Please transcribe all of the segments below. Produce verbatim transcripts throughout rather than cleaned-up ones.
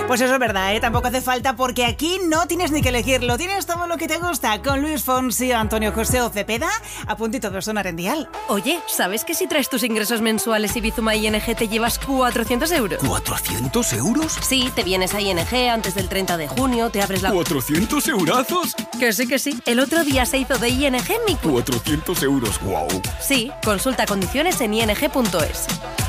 Pues eso es verdad, ¿eh? Tampoco hace falta porque aquí no tienes ni que elegirlo. Tienes todo lo que te gusta con Luis Fonsi, Antonio José o Cepeda a puntito de sonar en Dial. Oye, ¿sabes que si traes tus ingresos mensuales y Bizuma I N G te llevas cuatrocientos euros? ¿cuatrocientos euros? Sí, te vienes a I N G antes del treinta de junio, te abres la... ¿cuatrocientos eurazos? Que sí, que sí. El otro día se hizo de I N G mi... cuatrocientos euros, wow. Sí, consulta condiciones en i n g punto es.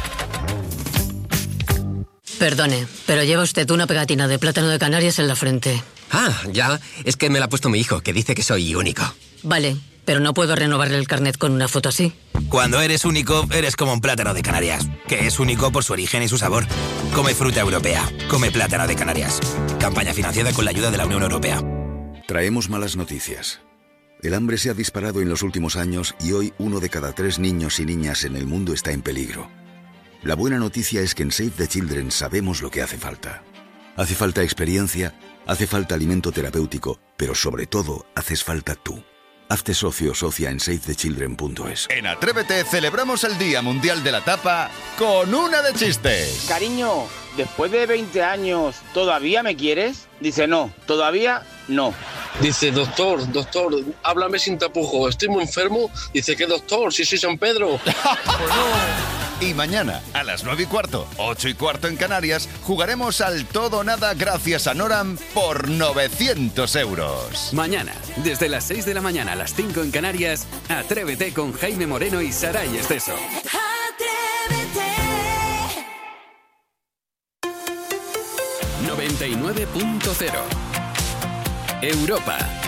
Perdone, pero lleva usted una pegatina de plátano de Canarias en la frente. Ah, ya. Es que me la ha puesto mi hijo, que dice que soy único. Vale, pero no puedo renovarle el carnet con una foto así. Cuando eres único, eres como un plátano de Canarias, que es único por su origen y su sabor. Come fruta europea. Come plátano de Canarias. Campaña financiada con la ayuda de la Unión Europea. Traemos malas noticias. El hambre se ha disparado en los últimos años y hoy uno de cada tres niños y niñas en el mundo está en peligro. La buena noticia es que en Save the Children sabemos lo que hace falta. Hace falta experiencia, hace falta alimento terapéutico, pero sobre todo, haces falta tú. Hazte socio o socia en save the children punto es. En Atrévete celebramos el Día Mundial de la Tapa con una de chistes. Cariño, después de veinte años, ¿todavía me quieres? Dice, no, todavía no. Dice, doctor, doctor, háblame sin tapujos, estoy muy enfermo. Dice, ¿qué doctor? Si soy San Pedro. Y mañana, a las nueve y cuarto, ocho y cuarto en Canarias, jugaremos al todo o nada gracias a Noram por novecientos euros. Mañana, desde las seis de la mañana a las cinco en Canarias, Atrévete con Jaime Moreno y Saray Esteso. noventa y nueve punto cero Europa.